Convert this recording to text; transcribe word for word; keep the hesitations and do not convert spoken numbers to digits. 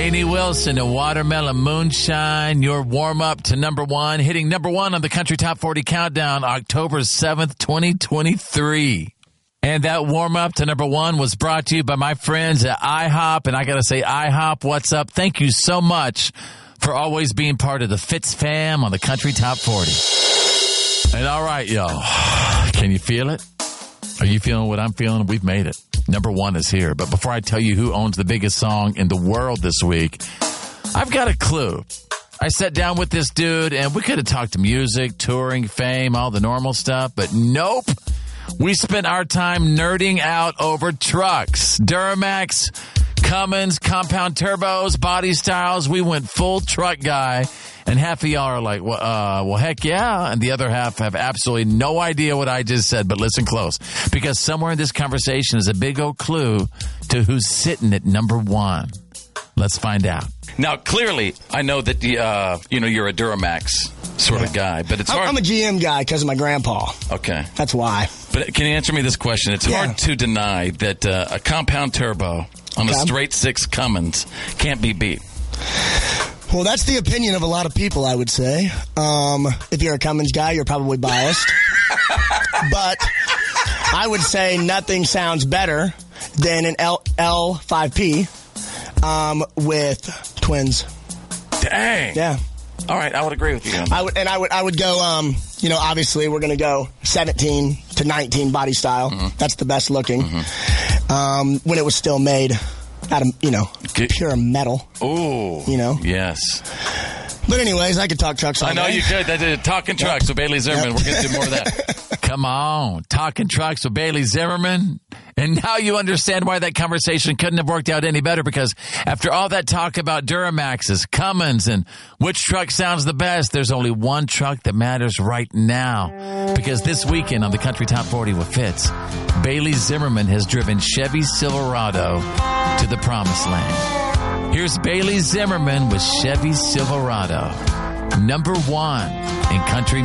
Lainey Wilson and Watermelon Moonshine, your warm-up to number one, hitting number one on the Country Top forty Countdown, October seventh, twenty twenty-three. And that warm-up to number one was brought to you by my friends at IHOP. And I got to say, IHOP, what's up? Thank you so much for always being part of the Fitz fam on the Country Top forty. And all right, y'all, can you feel it? Are you feeling what I'm feeling? We've made it. Number one is here. But before I tell you who owns the biggest song in the world this week, I've got a clue. I sat down with this dude, and we could have talked to music, touring, fame, all the normal stuff, but nope. We spent our time nerding out over trucks. Duramax, Cummins, compound turbos, body styles. We went full truck guy. And half of y'all are like, well, uh, well, heck yeah. And the other half have absolutely no idea what I just said. But listen close. Because somewhere in this conversation is a big old clue to who's sitting at number one. Let's find out. Now, clearly, I know that the, uh, you know, you're a Duramax sort yeah. of guy. But it's I'm, hard. I'm a G M guy because of my grandpa. Okay. That's why. But can you answer me this question? It's yeah. hard to deny that uh, a compound turbo on a okay. straight six Cummins can't be beat. Well, that's the opinion of a lot of people, I would say. Um, if you're a Cummins guy, you're probably biased. But I would say nothing sounds better than an L- L5P um, with twins. Dang. Yeah. All right, I would agree with you. I would, and I would, I would go. Um, you know, obviously, we're going to go seventeen to nineteen body style. Mm-hmm. That's the best looking. Mm-hmm. Um, when it was still made out of, you know, Get, pure metal. Ooh. You know? Yes. But anyways, I could talk trucks all I know day. you could. That did Talking Trucks yep. with Bailey Zimmerman. Yep. We're going to do more of that. Come on. Talking Trucks with Bailey Zimmerman. And now you understand why that conversation couldn't have worked out any better, because after all that talk about Duramaxes, Cummins, and which truck sounds the best, there's only one truck that matters right now. Because this weekend on the Country Top forty with Fitz, Bailey Zimmerman has driven Chevy Silverado to the promised land. Here's Bailey Zimmerman with Chevy Silverado, number one in country